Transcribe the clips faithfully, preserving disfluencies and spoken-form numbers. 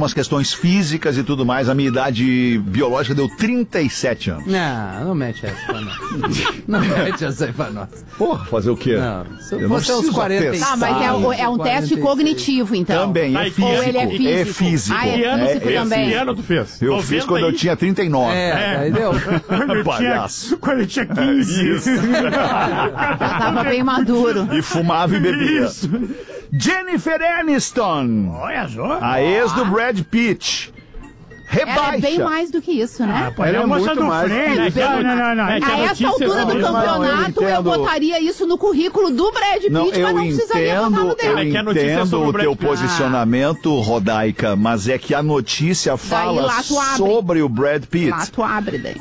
algumas questões físicas e tudo mais, a minha idade biológica deu trinta e sete anos. Não, não mete essa pra nós. Não mete essa aí pra nós. Porra, fazer o quê? Não, se eu fosse uns quarenta. Tá, mas é, o, é um teste cognitivo, então. Também, é físico. Ou ele é físico? É físico. Ah, é físico é, também. Que ano tu fez? Eu fiz quando eu tinha trinta e nove. É, aí deu. Quando eu tinha, quando eu tinha quinze. Já tava bem maduro. E fumava e bebia. Isso. Jennifer Aniston. Olha só. A ex do Brad Pitt. Rebaixa. Ela é bem mais do que isso, né? Ah, pô, ela é muito do mais. Frente. Não, não, não, não. É a essa altura do campeonato, eu, eu botaria isso no currículo do Brad Pitt, não, mas não entendo, precisaria botar no dele. Eu é que a notícia entendo sobre o o Brad teu Pitt. posicionamento, Rodaica, mas é que a notícia fala lá tu abre. sobre o Brad Pitt. Lá tu abre daí.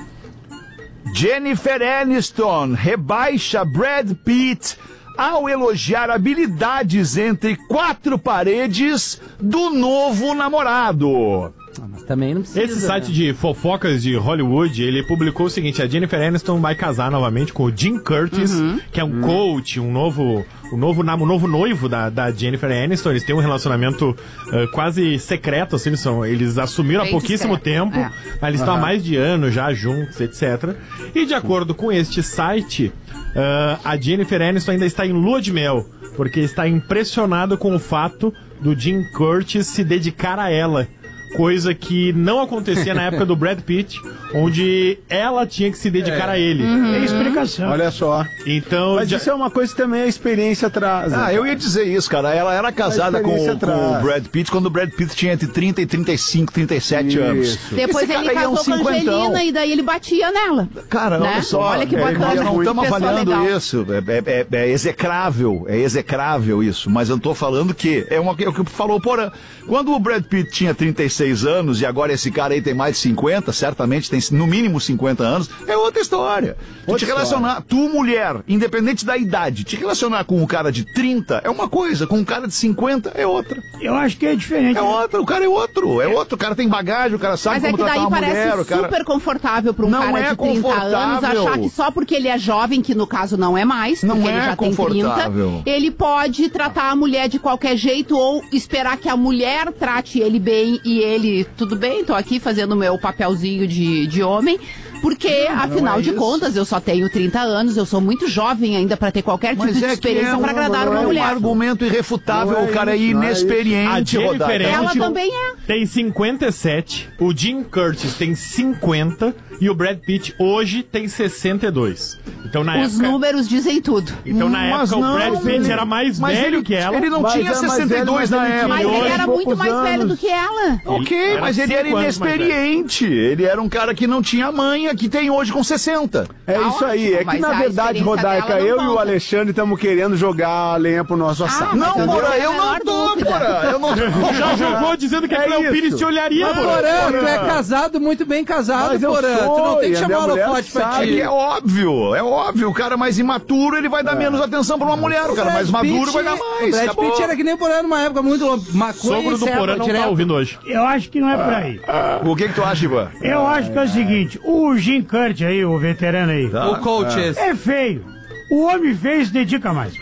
Jennifer Aniston rebaixa Brad Pitt ao elogiar habilidades entre quatro paredes do novo namorado. Ah, mas também não precisa. Esse site né? de fofocas de Hollywood, ele publicou o seguinte: a Jennifer Aniston vai casar novamente com o Jim Curtis, Uhum. que é um coach, um novo, um novo, um novo noivo da, da Jennifer Aniston. Eles têm um relacionamento uh, quase secreto, assim, eles, são, eles assumiram Bem há pouquíssimo discreto, tempo, é. mas eles estão há mais de ano já juntos, etcétera. E de acordo com este site, uh, a Jennifer Aniston ainda está em lua de mel, porque está impressionado com o fato do Jim Curtis se dedicar a ela. Coisa que não acontecia na época do Brad Pitt, onde ela tinha que se dedicar É. a ele. Uhum. Tem explicação. Olha só. Então, Mas já- isso é uma coisa que também a experiência traz. Ah, eu ia dizer isso, cara. Ela era casada com, experiência com o traz. Brad Pitt quando o Brad Pitt tinha entre trinta e trinta e cinco, trinta e sete anos. Isso. Depois Esse ele cara aí é um casou com a cinquentão. Angelina e daí ele batia nela. Cara, Né? olha só. Olha que bacana. Nós não Que estamos pessoa avaliando legal. isso. É, é- é- é execrável. É execrável isso. Mas eu tô falando que é, uma, é o que falou o Porã. Quando o Brad Pitt tinha trinta e seis anos e agora esse cara aí tem mais de cinquenta, certamente tem no mínimo cinquenta anos, é outra história. Tu te relacionar, tu mulher, independente da idade, te relacionar com um cara de trinta é uma coisa, com um cara de cinquenta é outra. eu acho que é diferente. É outra, o cara é outro, é outro. O cara tem bagagem, o cara sabe Mas é como que tratar daí uma parece mulher, o cara... super confortável para um Não cara é de trinta anos confortável. achar que só porque ele é jovem, que no caso não é mais, Não porque é ele já tem confortável. trinta, ele pode tratar a mulher de qualquer jeito ou esperar que a mulher trate ele bem e ele, tudo bem, tô aqui fazendo o meu papelzinho de, de homem. Porque, Não, afinal não é de isso. contas, eu só tenho trinta anos, eu sou muito jovem ainda para ter qualquer tipo Mas de é que experiência é um, para agradar não uma é um mulher. argumento irrefutável, Não é o cara é isso, não é A inexperiente, Jennifer Rodaica. Ela Aniston também é. tem cinquenta e sete, o Jim Curtis tem cinquenta e o Brad Pitt hoje tem sessenta e dois. Então na Os época, números dizem tudo. então, na Mas época não, o Brad Pitt ele- era mais mas velho ele- que ela. Ele não Mas tinha é mais sessenta e dois velho, na mas ele época. Mas hoje, ele era muito poucos mais velho anos. do que ela. Ok, Era mas ele era cinco anos mais velho. inexperiente. Ele era um cara que não tinha manha, que tem hoje com sessenta. É Tá isso aí. ótimo, É que, mas na a verdade, experiência Rodaica, dela não eu e o conta. Alexandre estamos querendo jogar a lenha pro nosso assado. mas Não, eu Porã, não tenho eu a não menor tô, dúvida. Porã. Eu não Já jogou dizendo que a É Cleo isso. Pires te olharia, Mas, pô. Porã, tu é casado, muito bem casado, Mas eu Porã. Tu não sou, tem que e a chamar minha o mulher holofote pra sabe. É que ti. é óbvio, é óbvio. O cara mais imaturo, ele vai dar menos atenção pra uma mulher. O cara mais Brad maduro Pitt- vai dar mais. Brad Acabou. Pitt era que nem o Porã numa época muito maconha Sogro e do serva Porã não direto. tá ouvindo hoje. Eu acho que não é por aí. O que que tu acha, Ivan? Eu acho que é o seguinte, o Jim Curtis aí, o veterano aí, Tá. O coach esse. é feio. O homem feio se dedica mais.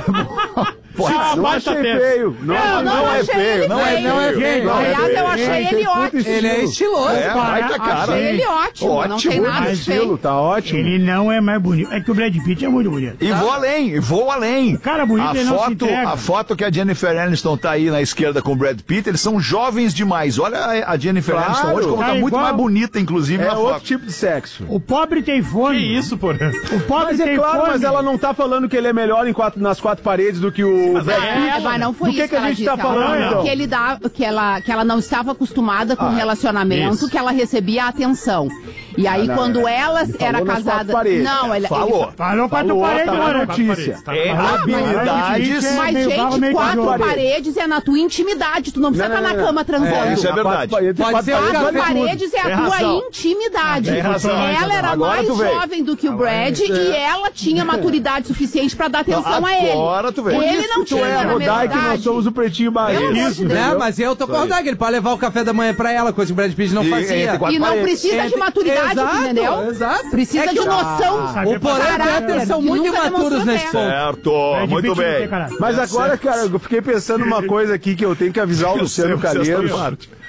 Pode Ah, ser. Não baixa achei testa. feio. Não, Não, não, não é achei feio, ele não é feio. Não é feio. Aliás, eu achei Tem ele puta ótimo. Ele é estiloso. É, Para, baita cara. achei ele ótimo, não Ótimo, tem nada de Mas estilo, feio. tá ótimo. Ele não é mais bonito. É que o Brad Pitt é muito bonito. E vou além, e vou além. O cara bonito, a ele não se foto, entrega. a foto que a Jennifer Aniston tá aí na esquerda com o Brad Pitt, eles são jovens demais. Olha a a Jennifer Claro. Aniston hoje como Tá tá muito igual. mais bonita, inclusive, É na outro foto. tipo de sexo. O pobre tem Que fome. isso, Porã? O pobre Mas é tem claro, fome. mas ela não tá falando que ele é melhor em quatro, nas quatro paredes do que o Brad é Pitt. Ah, mas não foi Do que isso que a ela gente disse. tá Ela falando, falou então? que, ele dá, que, ela, que ela não estava acostumada com um relacionamento, isso. que ela recebia atenção. E aí, não, quando não. ela Ele era falou nas casada... quatro paredes. Não, ela... Falou. ele- Falou quatro Falou, paredes, tá na mano. notícia. É, Ah, habilidades. mas- Mas, meio barro, gente, meio quatro caju. paredes é na tua intimidade. Tu não precisa Não, estar não, na não. cama transando. Isso é verdade. Pode ser Quatro Vale paredes é a Tem tua razão. intimidade. Tem razão. Ela era Agora mais tu veio. jovem do que o Brad e ela tinha maturidade suficiente pra dar atenção a ele. Agora tu veio. Ele não Tu tinha é a na mesma Rodaica e nós idade. somos o Pretinho Básico. Pelo amor de Deus. Né? Mas eu tô com o Rodaica, ele pode levar o café da manhã pra ela, coisa que o Brad Pitt não E- fazia. entre quatro E não paredes. precisa de Entre- maturidade, Exato, entendeu? exato. Precisa É que de o- noção. Sabe O Porã tem caráter, atenção que muito nunca imaturos demonstrou nesse ponto. Certo, Brad muito Pitt não tem bem. caráter. Mas agora, cara, eu fiquei pensando uma coisa aqui que eu tenho que avisar o Eu Luciano sei, vocês estão Calheiros. em parte.